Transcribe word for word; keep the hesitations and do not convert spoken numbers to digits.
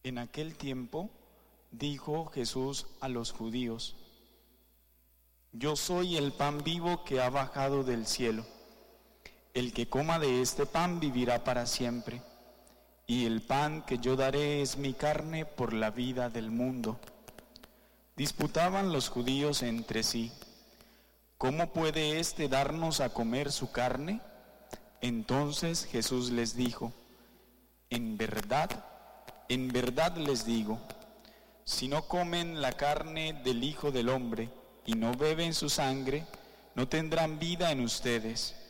En aquel tiempo dijo Jesús a los judíos: Yo soy el pan vivo que ha bajado del cielo. El que coma de este pan vivirá para siempre, y el pan que yo daré es mi carne por la vida del mundo. Disputaban los judíos entre sí: ¿Cómo puede éste darnos a comer su carne? Entonces Jesús les dijo: En verdad, en verdad les digo, si no comen la carne del Hijo del Hombre y no beben su sangre, no tendrán vida en ustedes.